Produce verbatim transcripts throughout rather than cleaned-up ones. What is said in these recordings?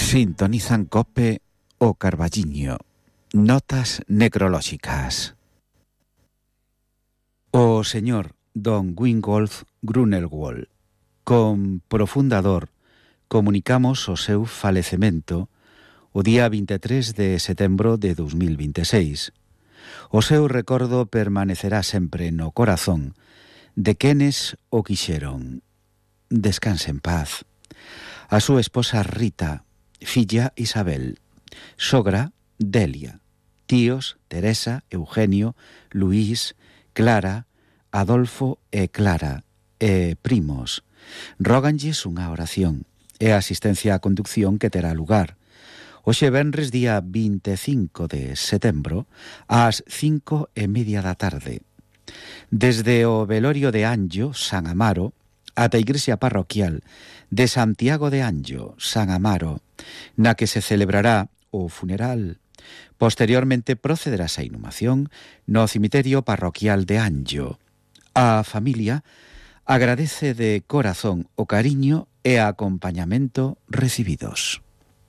Sintonizan COPE o Carballiño. Notas necrolóxicas. O señor don Wingolf Grunewald, con profunda dor, comunicamos o seu falecemento o día vinte e tres de setembro de dos mil vinte e seis. O seu recordo permanecerá sempre no corazón de quenes o quixeron. Descanse en paz. A súa esposa Rita, filla Isabel, sogra Delia, tíos Teresa, Eugenio, Luís, Clara, Adolfo e Clara, e primos, róganlles unha oración e a asistencia á conducción que terá lugar hoxe venres día vinte e cinco de setembro ás cinco e media da tarde, desde o velorio de Anllo, San Amaro, ata a igrexa parroquial de Santiago de Anllo, San Amaro, na que se celebrará o funeral. Posteriormente procederase a inhumación no cemiterio parroquial de Anllo. A familia agradece de corazón o cariño e acompañamento recibidos.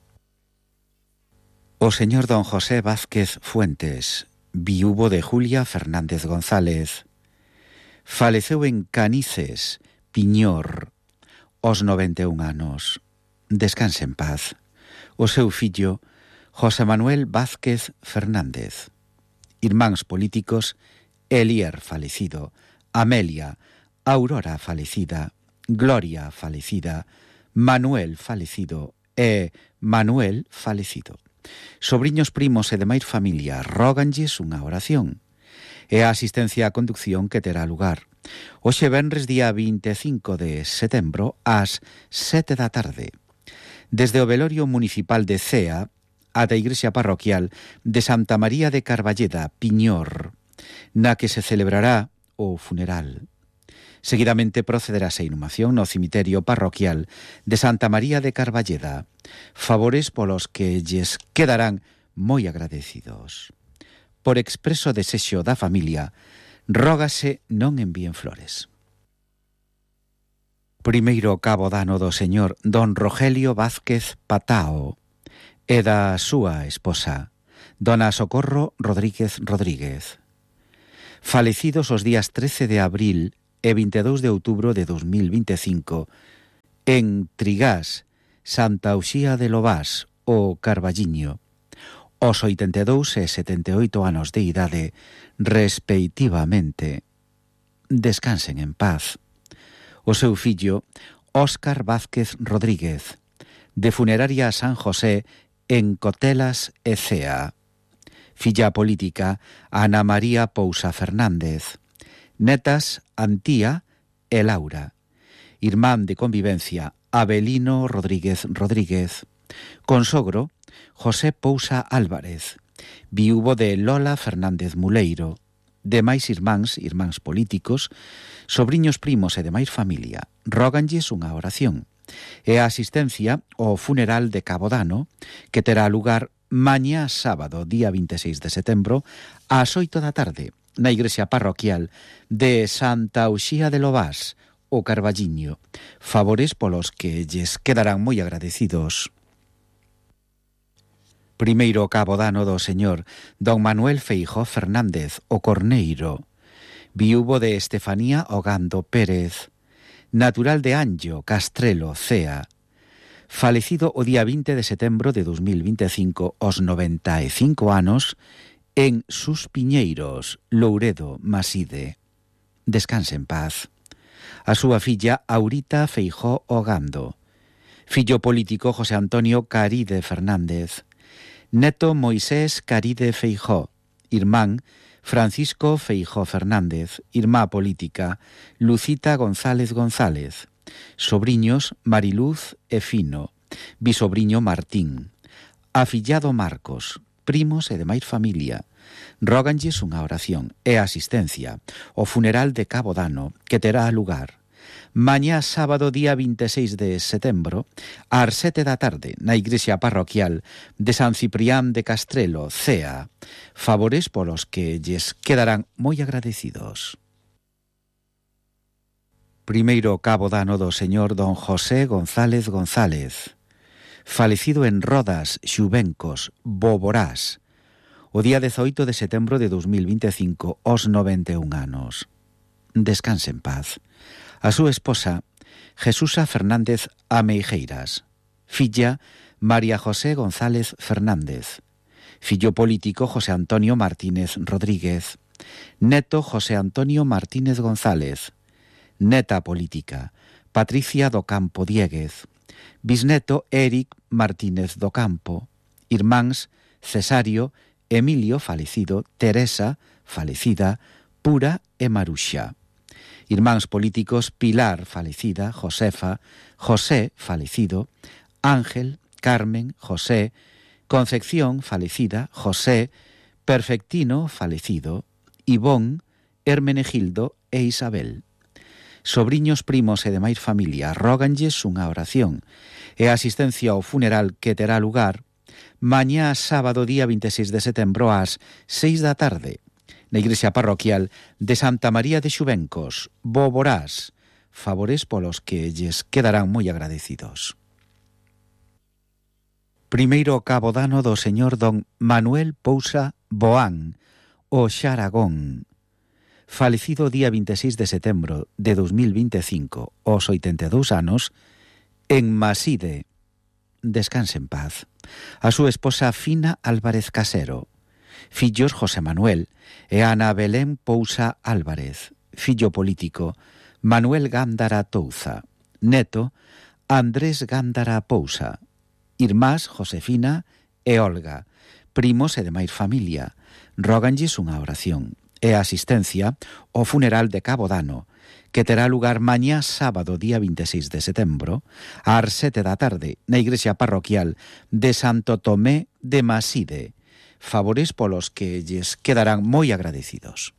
O señor don José Vázquez Fuentes, viúvo de Julia Fernández González, faleceu en Canices, Piñor, aos noventa e un anos. Descanse en paz. O seu fillo, José Manuel Vázquez Fernández. Irmáns políticos, Elier falecido, Amelia, Aurora falecida, Gloria falecida, Manuel falecido e Manuel falecido. Sobriños, primos e demais familia róganlles unha oración e a asistencia á conducción que terá lugar hoxe venres día vinte e cinco de setembro ás sete da tarde, desde o velorio municipal de Cea ata a igrexa parroquial de Santa María de Carballeda, Piñor, na que se celebrará o funeral. Seguidamente procederase a inhumación no cemiterio parroquial de Santa María de Carballeda, favores polos que lles quedarán moi agradecidos. Por expreso desexo da familia, rógase non envíen flores. Primeiro cabo dano do señor don Rogelio Vázquez Patao e da súa esposa, dona Socorro Rodríguez Rodríguez, falecidos os días trece de abril e vinte e dous de outubro de dos mil vinte e cinco en Trigás, Santa Uxía de Lobás, o Carballiño, aos oitenta e dous e setenta e oito anos de idade, respectivamente. Descansen en paz. O seu fillo, Óscar Vázquez Rodríguez, de Funeraria San José en Cotelas e Cea. Filla política, Ana María Pousa Fernández. Netas, Antía e Laura. Irmán de convivencia, Abelino Rodríguez Rodríguez. Consogro, José Pousa Álvarez, viúvo de Lola Fernández Muleiro. Demais irmáns, irmáns políticos, sobriños, primos e demais familia róganlles unha oración e a asistencia ao funeral de Cabo Dano que terá lugar mañá sábado, día vinte e seis de setembro, ás oito da tarde, na igrexa parroquial de Santa Uxía de Lobás, o Carballiño, favores polos que lles quedarán moi agradecidos. Primeiro cabo dano do señor don Manuel Feijóo Fernández, o Corneiro, viúvo de Estefanía Ogando Pérez, natural de Anllo, Castrelo, Cea, falecido o día vinte de setembro de dos mil vinte e cinco aos noventa e cinco anos en Sus Piñeiros, Louredo, Maside. Descanse en paz. A súa filla Aurita Feijóo Ogando, fillo político José Antonio Caride Fernández, neto Moisés Caride Feijóo, irmán Francisco Feijóo Fernández, irmá política Lucita González González, sobriños Mariluz e Fino, bisobriño Martín, afillado Marcos, primos e demais familia róganlles unha oración e asistencia ao funeral de Cabo Dano que terá lugar mañá sábado día vinte e seis de setembro ás sete da tarde na igrexa parroquial de San Ciprián de Castrelo, Cea, favores polos que lles quedarán moi agradecidos. Primeiro cabo dano do señor don José González González, falecido en Rodas, Xuvencos, Boborás, o día dezoito de setembro de dos mil veinticinco, aos noventa e un anos. Descanse en paz. A súa esposa, Jesusa Fernández Ameijeiras, filla María José González Fernández, fillo político José Antonio Martínez Rodríguez, neto José Antonio Martínez González, neta política Patricia do Campo Dieguez, bisneto Eric Martínez do Campo, irmáns Cesario, Emilio falecido, Teresa falecida, Pura e Maruxa. Irmáns políticos Pilar falecida, Josefa, José falecido, Ángel, Carmen, José, Concepción falecida, José, Perfectino falecido, Ivón, Hermenegildo e Isabel. Sobriños, primos e demais familia róganlles unha oración e a asistencia ao funeral que terá lugar mañá sábado día veintiséis de setembro ás seis da tarde na igrexa parroquial de Santa María de Xuvencos, Boborás, favores polos que lles quedarán moi agradecidos. Primeiro cabo dano do señor don Manuel Pousa Boán, o Xaragón, falecido día veintiséis de setembro de dos mil veinticinco, aos oitenta e dous anos, en Maside. Descanse en paz. A súa esposa Fina Álvarez Casero, fillos José Manuel e Ana Belén Pousa Álvarez, fillo político Manuel Gándara Touza, neto Andrés Gándara Pousa, irmás Josefina e Olga, primos e demais familia, róganlles unha oración e a asistencia ao funeral de Cabo Dano, que terá lugar mañá sábado día veintiséis de setembro ás sete da tarde na igrexa parroquial de Santo Tomé de Maside, favores polos que lles quedarán moi agradecidos.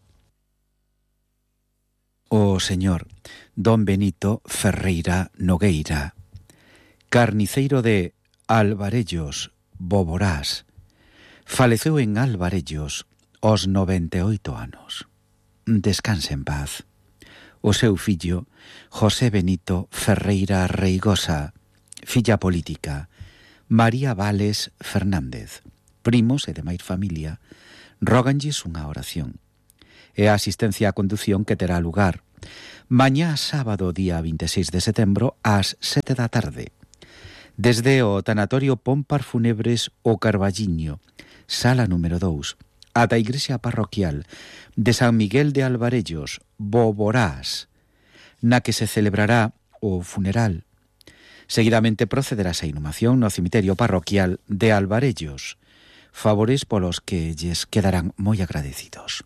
O señor don Benito Ferreira Nogueira, carniceiro de Alvarellos, Boborás, faleceu en Alvarellos aos noventa e oito anos. Descanse en paz. O seu fillo, José Benito Ferreira Reigosa, filla política, María Vales Fernández, primos e demais familia, róganlles unha oración e a asistencia á condución que terá lugar mañá sábado día veintiséis de setembro ás sete da tarde desde o tanatorio Pompar Funebres o Carballiño, sala número dous, ata a igrexa parroquial de San Miguel de Alvarellos, Boborás, na que se celebrará o funeral. Seguidamente procederá a inhumación no cemiterio parroquial de Alvarellos, favores polos que lles quedarán moi agradecidos.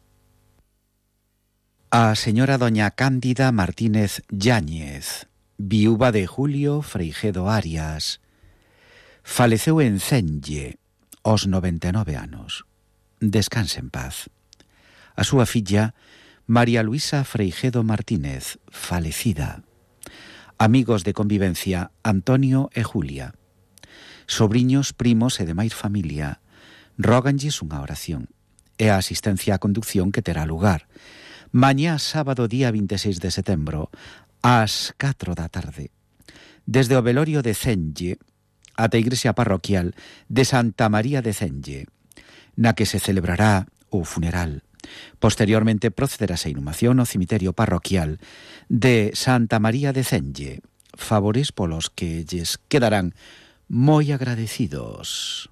A señora doña Cándida Martínez Yáñez, viúva de Julio Freijedo Arias, faleceu en Cenlle aos noventa e nove anos. Descanse en paz. A súa filla, María Luisa Freijedo Martínez, falecida. Amigos de convivencia, Antonio e Julia. Sobriños, primos e demais familia, róganlles unha oración e a asistencia á conducción que terá lugar mañá sábado día veintiséis de setembro ás catro da tarde desde o velorio de Cenlle ata a igrexa parroquial de Santa María de Cenlle, na que se celebrará o funeral. Posteriormente procederá a inhumación no cemiterio parroquial de Santa María de Cenlle, favores polos que lles quedarán moi agradecidos.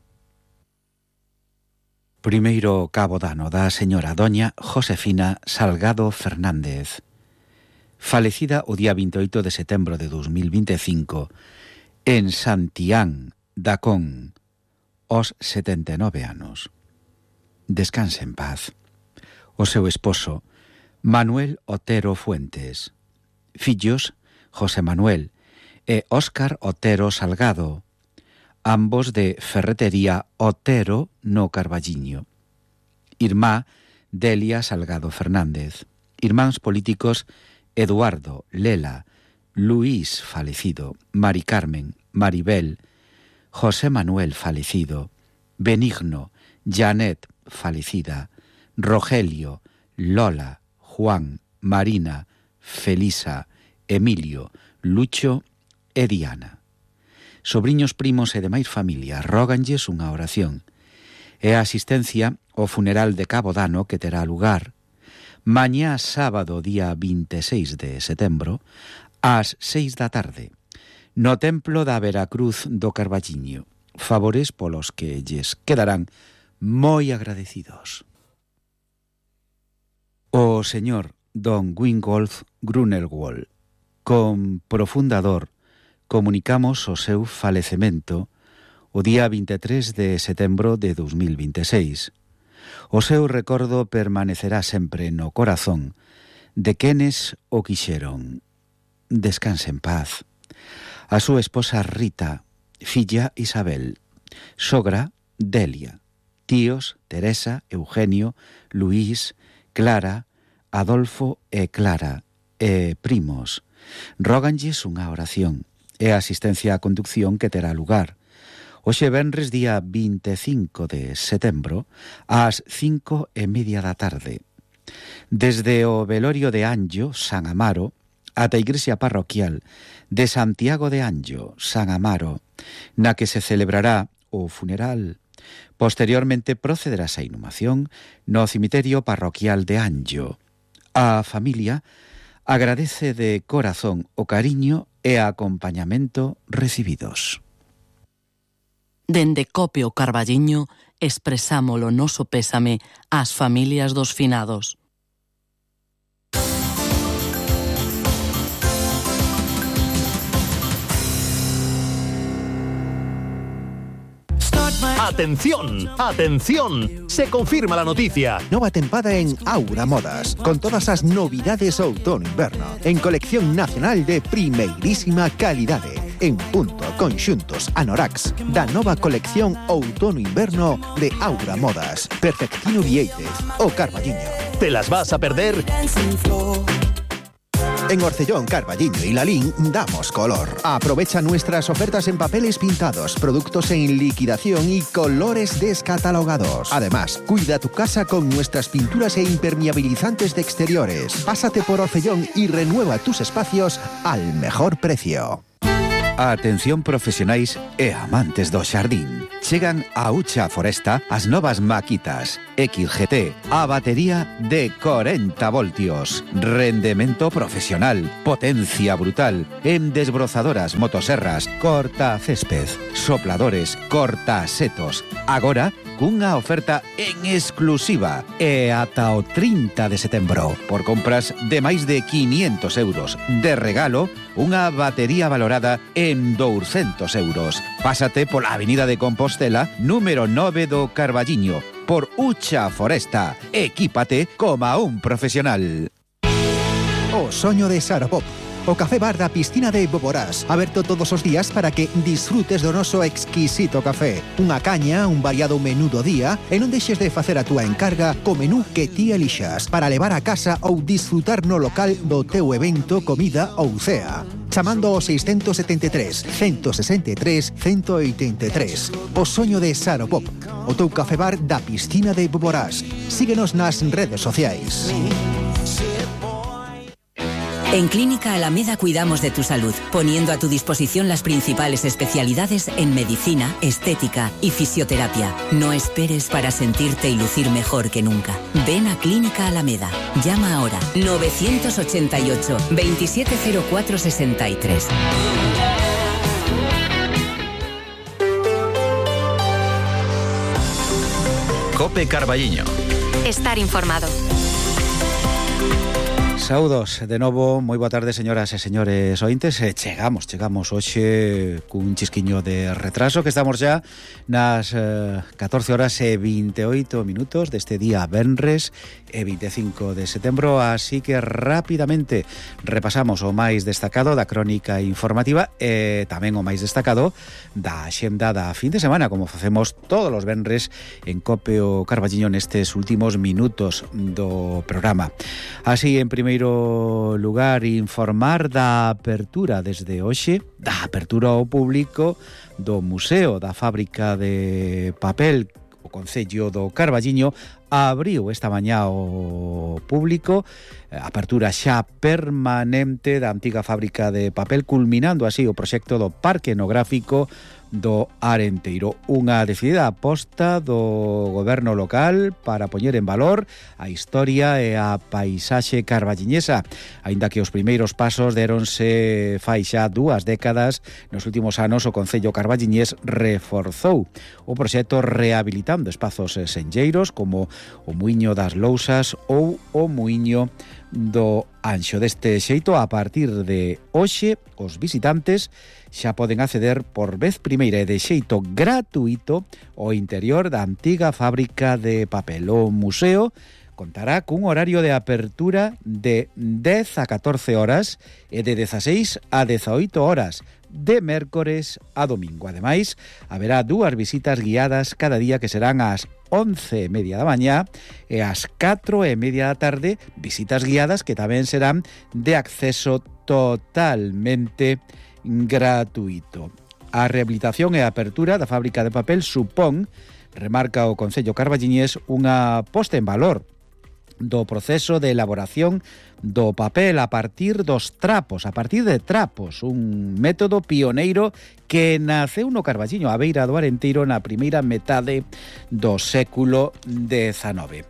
Primeiro cabo dano da señora doña Josefina Salgado Fernández, falecida o día veintioito de setembro de dos mil veinticinco en Santián da Con, aos setenta e nove anos. Descanse en paz. O seu esposo, Manuel Otero Fuentes, fillos José Manuel e Óscar Otero Salgado, ambos de Ferretería Otero no Carballiño. Irmá Delia Salgado Fernández. Irmáns políticos Eduardo, Lela, Luís falecido, Mari Carmen, Maribel, José Manuel falecido, Benigno, Janet falecida, Rogelio, Lola, Juan, Marina, Felisa, Emilio, Lucho e Diana. sobriños, primos e demais familia róganlles unha oración e a asistencia ao funeral de Cabo Dano que terá lugar mañá sábado día vinte e seis de setembro ás seis da tarde no Templo da Veracruz do Carballiño, favores polos que lles quedarán moi agradecidos. O señor don Wingolf Grunewald, con profunda dor, comunicamos o seu falecemento o día vinte e tres de setembro de dos mil vinte e seis. O seu recordo permanecerá sempre no corazón de quenes o quixeron. Descanse en paz. A súa esposa Rita, filla Isabel, sogra Delia, tíos Teresa, Eugenio, Luís, Clara, Adolfo e Clara, e primos, róganlles unha oración e a asistencia á conducción que terá lugar hoxe venres día vinte e cinco de setembro ás cinco e media da tarde desde o velorio de Anllo, San Amaro, ata a igrexa parroquial de Santiago de Anllo, San Amaro, na que se celebrará o funeral. Posteriormente procederá a inhumación no cemiterio parroquial de Anllo. A familia agradece de corazón o cariño e acompañamento recibidos. Dende Cope o Carballiño expresamos o noso pésame ás familias dos finados. ¡Atención! ¡Atención! Se confirma la noticia. Nova tempada en Aura Modas, con todas as novidades outono-inverno, en colección nacional de primeirísima calidade, en punto, conxuntos, anoraks, da nova colección outono-inverno de Aura Modas. Perfectino Viéitez, o Carballiño. ¿Te las vas a perder? En Orcellón, Carballiño y Lalín damos color. Aprovecha nuestras ofertas en papeles pintados, productos en liquidación y colores descatalogados. Además, cuida tu casa con nuestras pinturas e impermeabilizantes de exteriores. Pásate por Orcellón y renueva tus espacios al mejor precio. Atención profesionais e amantes do xardín. Chegan a Ucha Foresta as novas maquitas X G T, a batería de corenta voltios, rendemento profesional, potencia brutal, en desbrozadoras, motoserras, corta césped, sopladores, corta setos. Agora, cunha oferta en exclusiva e ata o trinta de setembro. Por compras de máis de quinientos euros. De regalo, unha batería valorada en douscentos euros. Pásate pola Avenida de Compostela, número nove do Carballiño, por Ucha Foresta. Equípate como un profesional. O soño de Saropop, o café bar da piscina de Boborás, aberto todos os días para que disfrutes do noso exquisito café. Unha caña, un variado menú do día, e non deixes de facer a túa encarga co menú que ti elixas para levar a casa ou disfrutar no local do teu evento, comida ou cea. Chamando ao seiscentos setenta e tres, ciento sesenta e tres, ciento oitenta e tres. O soño de Saropop, o teu café bar da piscina de Boborás. Síguenos nas redes sociais. En Clínica Alameda cuidamos de tu salud, poniendo a tu disposición las principales especialidades en medicina, estética y fisioterapia. No esperes para sentirte y lucir mejor que nunca. Ven a Clínica Alameda. Llama ahora novecientos ochenta y ocho, veintisiete cero cuatro sesenta y tres. Cope Carballiño. Estar informado. Saudos, de novo, moi boa tarde, señoras e señores ointes. E chegamos, chegamos hoxe cun chisquiño de retraso, que estamos xa nas eh, catorce horas e vinte e oito minutos deste día venres e vinte e cinco de setembro, así que rapidamente repasamos o máis destacado da crónica informativa e tamén o máis destacado da xenda da fin de semana, como facemos todos os venres en Cope o Carballiño nestes últimos minutos do programa. Así, en primeiro lugar, informar da apertura desde hoxe, da apertura ao público do Museo da Fábrica de Papel, o Concello do Carballiño abriu esta mañá ao público, apertura xa permanente da antiga fábrica de papel, culminando así o proxecto do Parque Etnográfico do Arenteiro, unha decidida aposta do goberno local para poñer en valor a historia e a paisaxe carballiñesa, aínda que os primeiros pasos deronse fai xa dúas décadas. Nos últimos anos o Concello carballiñés reforzou o proxecto rehabilitando espazos senlleiros como o Muiño das Lousas ou o Muiño do Anxo. Deste xeito, a partir de hoxe, os visitantes xa poden acceder por vez primeira e de xeito gratuito ao interior da antiga fábrica de papel. O museo contará cun horario de apertura de dez a catorce horas e de dezaseis a dezaoito horas, de mércores a domingo. Ademais, haberá dúas visitas guiadas cada día que serán ás once e media da mañá e ás catro e media da tarde, visitas guiadas que tamén serán de acceso totalmente gratuito. A rehabilitación e a apertura da fábrica de papel supón, remarca o Concello carballiñés, unha posta en valor do proceso de elaboración do papel a partir dos trapos, a partir de trapos, un método pioneiro que naceu no Carballiño, á beira do Arenteiro, na primeira metade do século dezanove.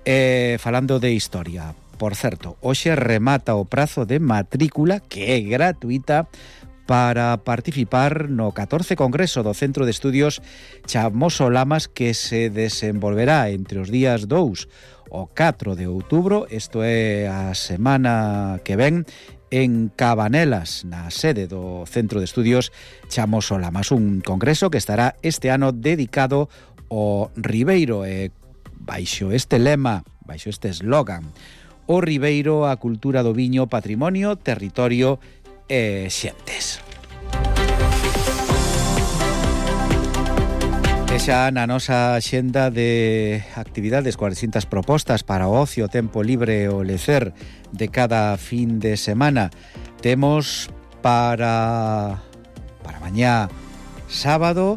E, falando de historia, por certo, hoxe remata o prazo de matrícula, que é gratuita, para participar no catorce Congreso do Centro de Estudios Chamoso Lamas, que se desenvolverá entre os días dous o catro de outubro, isto é a semana que ven, en Cabanelas, na sede do Centro de Estudios Chamoso Lamas, un congreso que estará este ano dedicado ao Ribeiro, e baixo este lema, baixo este eslogan: o Ribeiro, a cultura do viño, patrimonio, territorio e xentes. E xa na nosa xenda de actividades, coas distintas propostas para o ocio, tempo libre o lecer de cada fin de semana, temos para para mañá sábado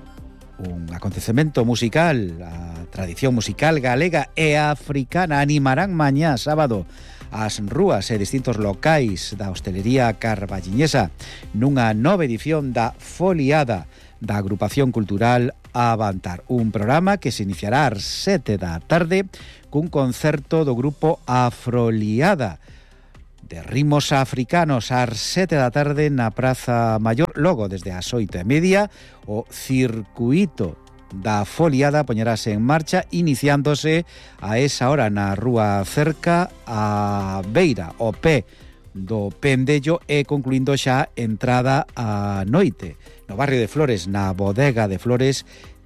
un acontecemento musical, a tradición musical galega e africana. Animarán mañá sábado as rúas e distintos locais da hostelería carballiñesa nunha nova edición da Foliada da Agrupación Cultural Avantar, un programa que se iniciará ás sete da tarde cun concerto do grupo Afroliada de ritmos africanos ás sete da tarde na Praza Maior. Logo, desde as oito e media, o circuito da Foliada poñerase en marcha, iniciándose a esa hora na Rúa Cerca, a beira, o pé do Pendello, e concluindo xa entrada a noite no barrio de Flores, na Bodega de Flores,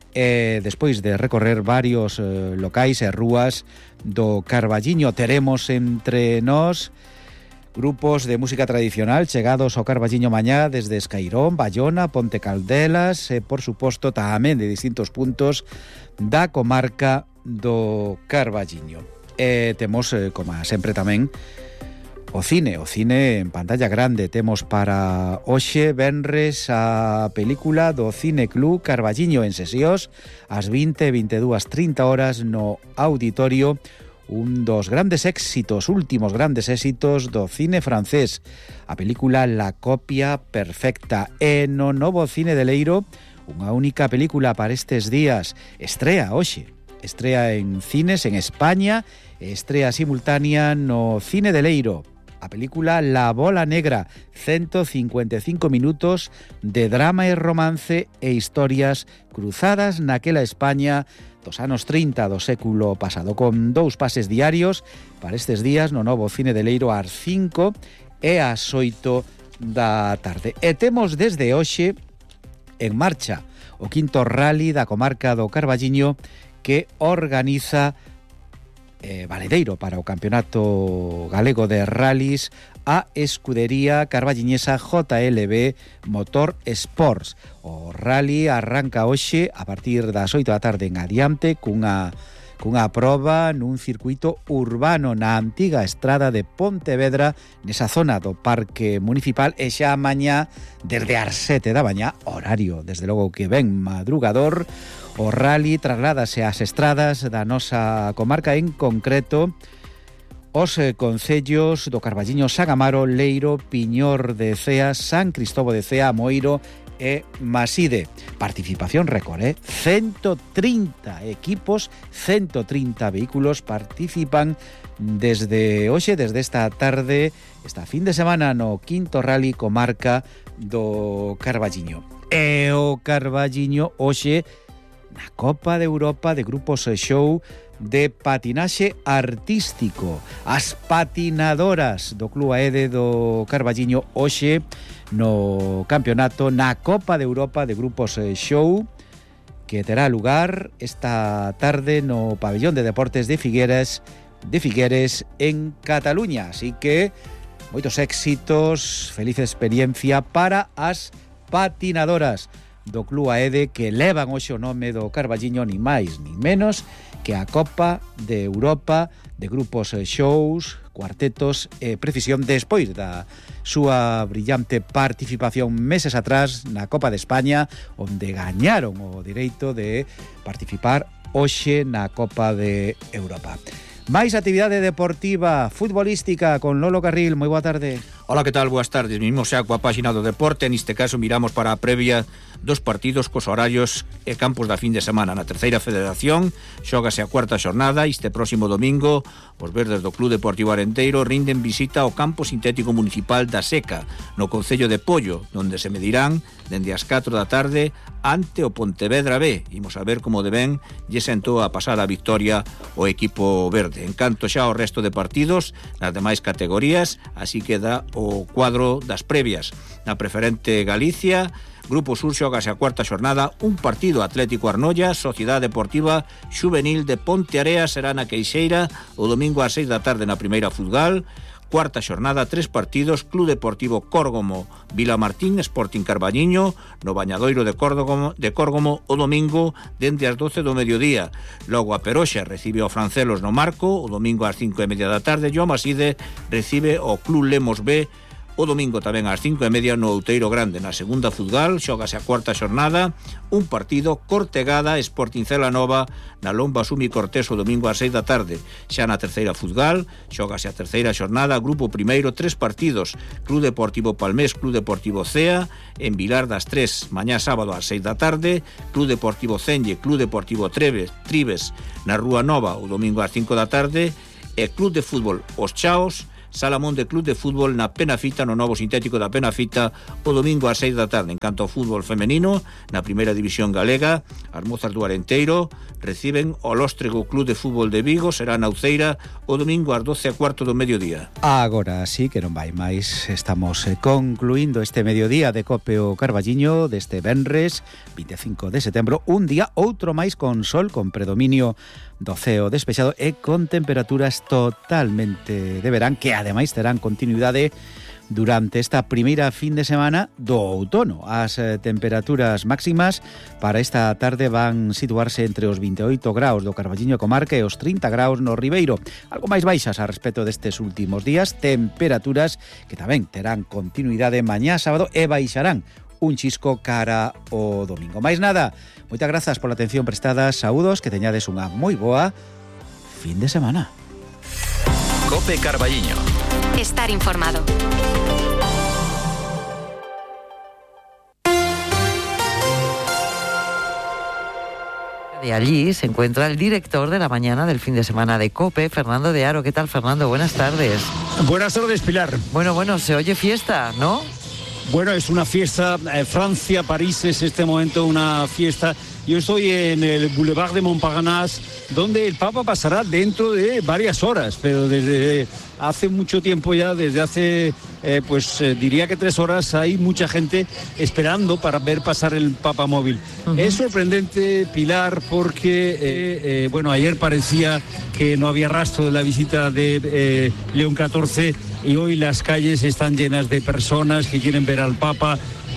e despois de recorrer varios eh, locais e rúas do Carballiño. Teremos entre nós grupos de música tradicional chegados ao Carballiño mañá desde Escairón, Bayona, Ponte Caldelas e, por suposto, tamén de distintos puntos da comarca do Carballiño. E temos, eh, como sempre tamén, o cine, o cine en pantalla grande. Temos para hoxe venres a película do Cine Club Carballiño en sesións ás vinte, veintidúas, trinta horas no auditorio, un dos grandes éxitos, últimos grandes éxitos do cine francés, a película La copia perfecta. E no novo cine de Leiro, unha única película para estes días, estrea hoxe, estrea en cines en España, estrea simultánea no cine de Leiro, a película La bola negra, ciento cincuenta e cinco minutos de drama e romance e historias cruzadas naquela España dos anos trinta do século pasado, con dous pases diarios para estes días no novo cine de Leiro ás cinco e ás oito da tarde. E temos desde hoxe en marcha o quinto rally da comarca do Carballiño, que organiza Eh, valedeiro para o Campeonato Galego de Rallys a escudería carballiñesa J L B Motor Sports. O rally arranca hoxe a partir das oito da tarde en adiante cunha cunha proba nun circuito urbano na antiga estrada de Pontevedra, nesa zona do Parque Municipal, e xa mañá, desde as sete da mañá, horario, desde logo que ben madrugador, o rally trasládase ás estradas da nosa comarca, en concreto os eh, concellos do Carballiño, San Amaro, Leiro, Piñor de Cea, San Cristobo de Cea, Moiro e Maside. Participación récord, eh? ciento trinta equipos, ciento trinta vehículos participan desde hoxe, desde esta tarde, esta fin de semana no quinto rally comarca do Carballiño. E o Carballiño hoxe na Copa de Europa de Grupos Show de patinaxe artístico. As patinadoras do Club Aede do Carballiño hoxe no campeonato na Copa de Europa de Grupos Show, que terá lugar esta tarde no Pabellón de Deportes de Figueres, de Figueres en Cataluña. Así que moitos éxitos, feliz experiencia para as patinadoras do Club Aede, que levan hoxe o nome do Carballiño, ni máis ni menos que a Copa de Europa de Grupos Shows, cuartetos e precisión, despois da súa brillante participación meses atrás na Copa de España, onde gañaron o direito de participar hoxe na Copa de Europa. Máis actividade deportiva, futbolística, con Lolo Carril. Moi boa tarde. Ola, que tal? Boas tardes. Mismo xa coa páxina do deporte. Neste caso miramos para a previa dos partidos cos horarios e campos da fin de semana. Na terceira federación xógase a cuarta xornada. Este próximo domingo os verdes do Club Deportivo Arenteiro rinden visita ao campo sintético municipal da Seca, no concello de Pollo, onde se medirán dende as catro da tarde ante o Pontevedra B. Imos a ver como deben lle sentou a pasada victoria o equipo verde. En canto xa o resto de partidos nas demais categorías, así queda o cuadro das previas. Na preferente Galicia, Grupo Sur xógase a cuarta xornada, un partido Atlético Arnolla, Sociedade Deportiva Xuvenil de Pontearea será na Queixeira o domingo ás seis da tarde na primeira Futgal. Cuarta xornada, tres partidos, Club Deportivo Córgomo, Vilamartín, Sporting Carballiño, no Bañadoiro de Córgomo, de Córgomo o domingo dende as doce do mediodía. Logo a Peroxa recibe o Francelos no Marco, o domingo ás cinco e media da tarde, e o Maside recibe o Club Lemos B, o domingo tamén ás cinco e media no Outeiro Grande. Na segunda Futgal xógase a cuarta xornada, un partido, Cortegada, Sporting Celanova na Lomba Sumi Cortés o domingo ás seis da tarde. Xa na terceira Futgal xógase a terceira xornada, Grupo Primeiro, tres partidos, Club Deportivo Palmés, Club Deportivo Cea en Vilar das Tres, mañá sábado ás seis da tarde, Club Deportivo Cenlle, Club Deportivo Treves, Tribes na Rúa Nova o domingo ás cinco da tarde, e Club de Fútbol Os Chaos, Salamón de Club de Fútbol na Penafita, no novo sintético da Penafita, o domingo ás seis da tarde. En canto ao fútbol femenino, na primeira división galega, as mozas do Arenteiro reciben o Lóstrego Club de Fútbol de Vigo, será na Uceira o domingo ás doce e cuarto do mediodía. Agora sí que non vai máis, estamos eh, concluindo este mediodía de Cope o Carballiño deste venres vinte e cinco de setembro, un día outro máis con sol, con predominio do ceo despexado e con temperaturas totalmente de verán, que ademais terán continuidade durante esta primeira fin de semana do outono. As eh, temperaturas máximas para esta tarde van situarse entre os vinte e oito graus do Carballiño comarca e os trinta graus no Ribeiro, algo máis baixas a respecto destes últimos días, temperaturas que tamén terán continuidade mañá sábado e baixarán un chisco cara o domingo. Máis nada, moitas grazas pola atención prestada, saúdos, que teñades unha moi boa fin de semana. Cope Carballiño. Estar informado. De allí se encuentra el director de la mañana del fin de semana de COPE, Fernando de Aro. ¿Qué tal, Fernando? Buenas tardes. Buenas tardes, Pilar. Bueno, bueno, se oye fiesta, ¿no? Bueno, es una fiesta, eh, Francia, París es este momento una fiesta. Yo estoy en el Boulevard de Montparnasse, donde el Papa pasará dentro de varias horas, pero desde hace mucho tiempo ya, desde hace, eh, pues eh, diría que tres horas, hay mucha gente esperando para ver pasar el Papa móvil. Uh-huh. Es sorprendente, Pilar, porque, eh, eh, bueno, ayer parecía que no había rastro de la visita de eh, León catorce y hoy las calles están llenas de personas que quieren ver al Papa.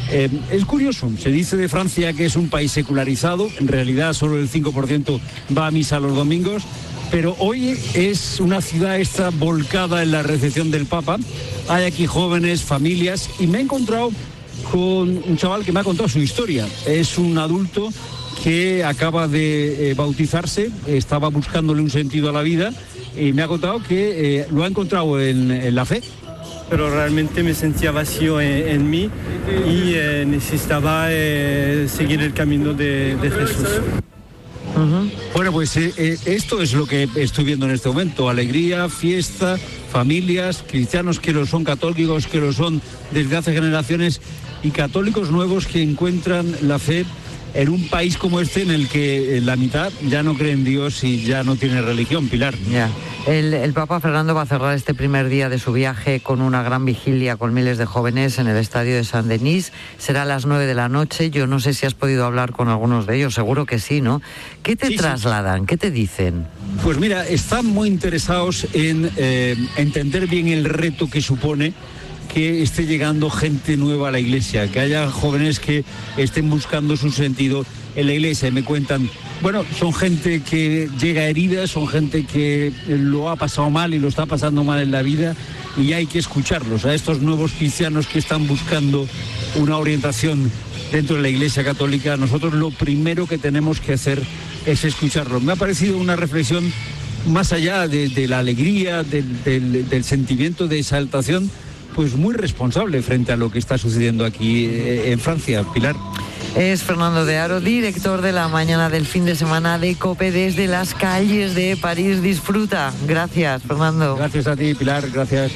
Eh, es curioso, se dice de Francia que es un país secularizado, en realidad solo el cinco por ciento va a misa los domingos, pero hoy es una ciudad esta volcada en la recepción del Papa. Hay aquí jóvenes, familias, y me he encontrado con un chaval que me ha contado su historia. Es un adulto que acaba de eh, bautizarse, estaba buscándole un sentido a la vida y me ha contado que eh, lo ha encontrado en, en la fe. Pero realmente me sentía vacío en, en mí y eh, necesitaba eh, seguir el camino de, de Jesús. Uh-huh. Bueno, pues eh, eh, esto es lo que estoy viendo en este momento: alegría, fiesta, familias, cristianos que lo son, católicos que lo son desde hace generaciones y católicos nuevos que encuentran la fe en un país como este en el que la mitad ya no cree en Dios y ya no tiene religión. Pilar. Ya. El, el Papa Fernando va a cerrar este primer día de su viaje con una gran vigilia con miles de jóvenes en el estadio de Saint-Denis. Será a las nueve de la noche. Yo no sé si has podido hablar con algunos de ellos, seguro que sí, ¿no? ¿Qué te sí, trasladan? Sí. ¿Qué te dicen? Pues mira, están muy interesados en eh, entender bien el reto que supone que esté llegando gente nueva a la iglesia, que haya jóvenes que estén buscando su sentido en la iglesia. Me cuentan, bueno, son gente que llega herida, son gente que lo ha pasado mal y lo está pasando mal en la vida, y hay que escucharlos, a estos nuevos cristianos que están buscando una orientación dentro de la Iglesia Católica. Nosotros lo primero que tenemos que hacer es escucharlos. Me ha parecido una reflexión más allá de, de la alegría, del, del, del sentimiento de exaltación, pues muy responsable frente a lo que está sucediendo aquí en Francia. Pilar. Es Fernando de Aro, director de la mañana del fin de semana de COPE desde las calles de París. Disfruta. Gracias, Fernando. Gracias a ti, Pilar. Gracias.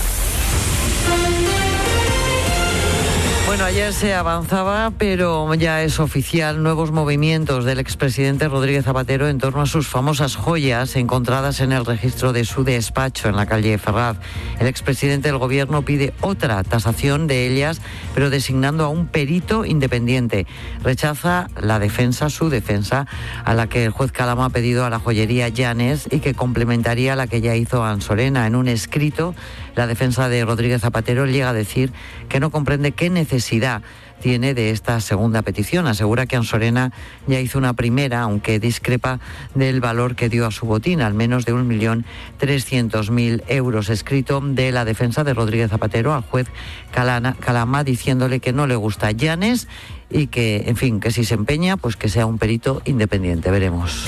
Bueno, ayer se avanzaba, pero ya es oficial, nuevos movimientos del expresidente Rodríguez Zapatero en torno a sus famosas joyas encontradas en el registro de su despacho en la calle Ferraz. El expresidente del gobierno pide otra tasación de ellas, pero designando a un perito independiente. Rechaza la defensa, su defensa, a la que el juez Calama ha pedido a la joyería Llanes y que complementaría la que ya hizo Ansorena. En un escrito, la defensa de Rodríguez Zapatero llega a decir que no comprende qué necesidad tiene de esta segunda petición. Asegura que Ansorena ya hizo una primera, aunque discrepa del valor que dio a su botín, al menos de un millón trescientos mil euros. Escrito de la defensa de Rodríguez Zapatero al juez Calana, Calama, diciéndole que no le gusta Llanes y que, en fin, que si se empeña, pues que sea un perito independiente. Veremos.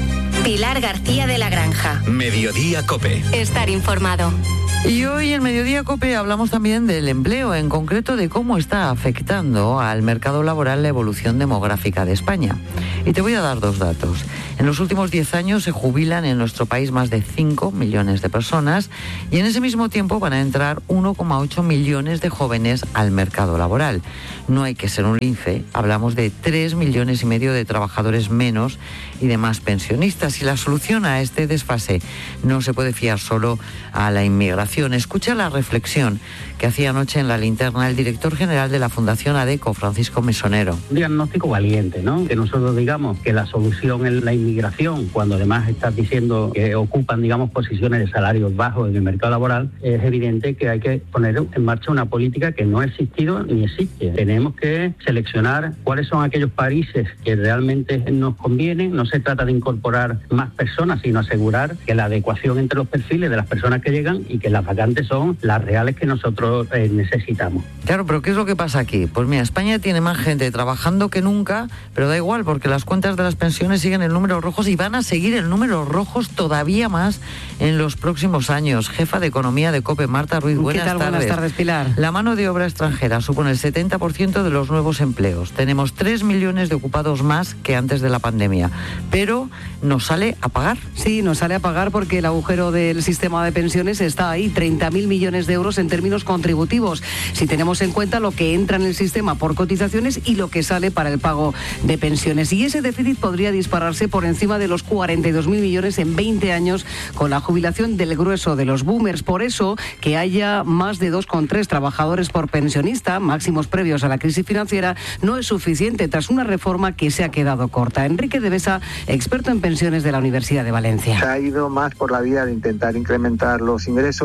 Pilar García de la Granja. Mediodía COPE. Estar informado. Y hoy en Mediodía COPE hablamos también del empleo, en concreto de cómo está afectando al mercado laboral la evolución demográfica de España. Y te voy a dar dos datos. En los últimos diez años se jubilan en nuestro país más de cinco millones de personas y en ese mismo tiempo van a entrar uno coma ocho millones de jóvenes al mercado laboral. No hay que ser un lince, hablamos de tres millones y medio de trabajadores menos y de más pensionistas. Y la solución a este desfase no se puede fiar solo a la inmigración. Escucha la reflexión que hacía anoche en La Linterna el director general de la Fundación ADECO, Francisco Mesonero. Un diagnóstico valiente, ¿no? Que nosotros digamos que la solución es la inmigración, cuando además estás diciendo que ocupan, digamos, posiciones de salarios bajos en el mercado laboral, es evidente que hay que poner en marcha una política que no ha existido ni existe. Tenemos que seleccionar cuáles son aquellos países que realmente nos convienen. No se trata de incorporar más personas, sino asegurar que la adecuación entre los perfiles de las personas que llegan y que las vacantes son las reales que nosotros eh, necesitamos. Claro, pero ¿qué es lo que pasa aquí? Pues mira, España tiene más gente trabajando que nunca, pero da igual, porque las cuentas de las pensiones siguen en números rojos y van a seguir en números rojos todavía más en los próximos años. Jefa de Economía de COPE, Marta Ruiz, buenas ¿Qué tal? tardes. Buenas tardes, Pilar. La mano de obra extranjera supone el setenta por ciento de los nuevos empleos. Tenemos tres millones de ocupados más que antes de la pandemia, pero ¿nos sale a pagar? Sí, nos sale a pagar porque el agujero del sistema de pensiones está ahí, treinta mil millones de euros en términos contributivos, si tenemos en cuenta lo que entra en el sistema por cotizaciones y lo que sale para el pago de pensiones. Y ese déficit podría dispararse por encima de los cuarenta y dos mil millones en veinte años con la jubilación del grueso de los boomers. Por eso, que haya más de dos coma tres trabajadores por pensionista, máximos previos a la crisis financiera, no es suficiente tras una reforma que se ha quedado corta. Enrique de Besa, experto en pensiones de la Universidad de Valencia. Se ha ido más por la vía de intentar incrementar los ingresos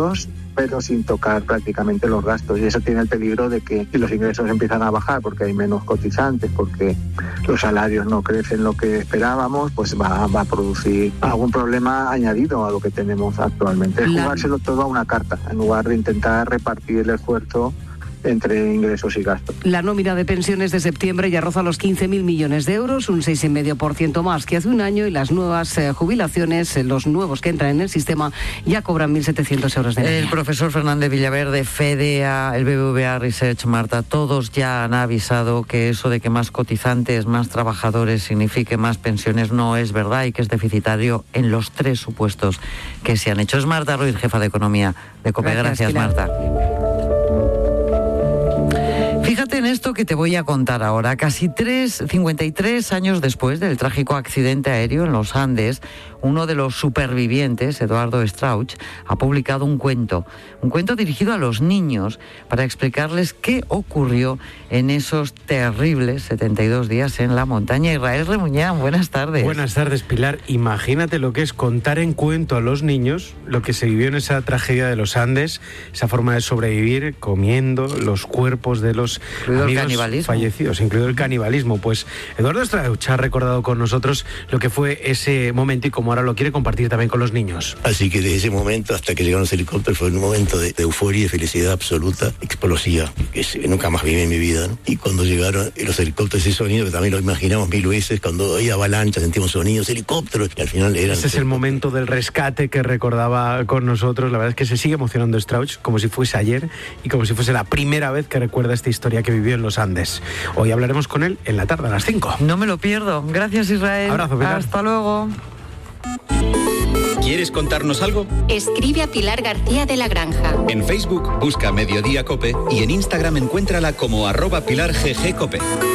pero sin tocar prácticamente los gastos. Y eso tiene el peligro de que si los ingresos empiezan a bajar porque hay menos cotizantes, porque los salarios no crecen lo que esperábamos, pues va, va a producir algún problema añadido a lo que tenemos actualmente. Es jugárselo todo a una carta, en lugar de intentar repartir el esfuerzo entre ingresos y gastos. La nómina de pensiones de septiembre ya roza los quince mil millones de euros, un seis coma cinco por ciento más que hace un año, y las nuevas eh, jubilaciones, eh, los nuevos que entran en el sistema, ya cobran mil setecientos euros de media. El profesor Fernández Villaverde, Fedea, el B B V A Research, Marta, todos ya han avisado que eso de que más cotizantes, más trabajadores signifique más pensiones no es verdad y que es deficitario en los tres supuestos que se han hecho. Es Marta Ruiz, jefa de Economía de COPE. Gracias, Gracias Marta. Fíjate en esto que te voy a contar ahora. Casi tres, cincuenta y tres años después del trágico accidente aéreo en los Andes, uno de los supervivientes, Eduardo Strauch, ha publicado un cuento, un cuento dirigido a los niños para explicarles qué ocurrió en esos terribles setenta y dos días en la montaña. Israel Remuñán, buenas tardes. Buenas tardes, Pilar. Imagínate lo que es contar en cuento a los niños lo que se vivió en esa tragedia de los Andes, esa forma de sobrevivir comiendo los cuerpos de los incluido amigos el canibalismo. fallecidos, incluido el canibalismo. Pues Eduardo Strauch ha recordado con nosotros lo que fue ese momento y cómo ahora lo quiere compartir también con los niños. Así que desde ese momento hasta que llegaron los helicópteros fue un momento de, de euforia y de felicidad absoluta, explosiva, que nunca más viví en mi vida, ¿no? Y cuando llegaron los helicópteros, ese sonido que también lo imaginamos mil veces, cuando hay avalanchas sentimos sonidos, helicópteros, y al final eran... Ese es el momento del rescate que recordaba con nosotros. La verdad es que se sigue emocionando Strauch como si fuese ayer y como si fuese la primera vez que recuerda esta historia que vivió en los Andes. Hoy hablaremos con él en la tarde a las cinco. No me lo pierdo. Gracias, Israel. Abrazo, Pilar. Hasta luego. ¿Quieres contarnos algo? Escribe a Pilar García de la Granja. En Facebook busca Mediodía Cope y en Instagram encuéntrala como arroba Pilar G G Cope.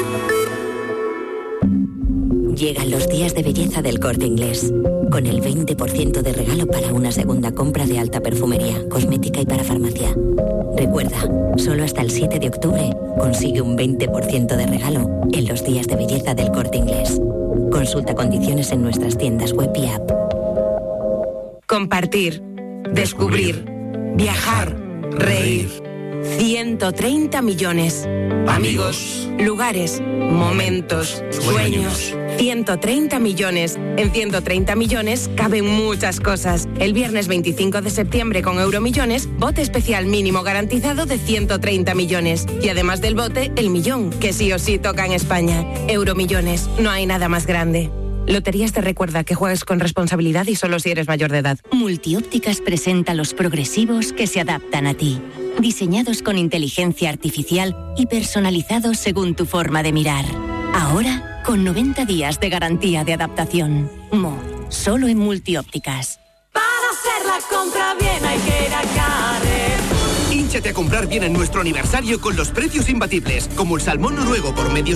Llegan los días de belleza del Corte Inglés, con el veinte por ciento de regalo para una segunda compra de alta perfumería, cosmética y para farmacia. Recuerda, solo hasta el siete de octubre consigue un veinte por ciento de regalo en los días de belleza del Corte Inglés. Consulta condiciones en nuestras tiendas web y app. Compartir, descubrir, viajar, reír. ciento treinta millones. Amigos, lugares, momentos, sueños. ciento treinta millones. En ciento treinta millones caben muchas cosas. El viernes veinticinco de septiembre con Euromillones, bote especial mínimo garantizado de ciento treinta millones. Y además del bote, el millón, que sí o sí toca en España. Euromillones, no hay nada más grande. Loterías te recuerda que juegues con responsabilidad y solo si eres mayor de edad. Multiópticas presenta los progresivos que se adaptan a ti. Diseñados con inteligencia artificial y personalizados según tu forma de mirar. Ahora, con noventa días de garantía de adaptación. Mo, solo en Multiópticas. Para hacer la compra bien hay que ir a Carrefour. Hínchate a comprar bien en nuestro aniversario con los precios imbatibles, como el salmón noruego por medio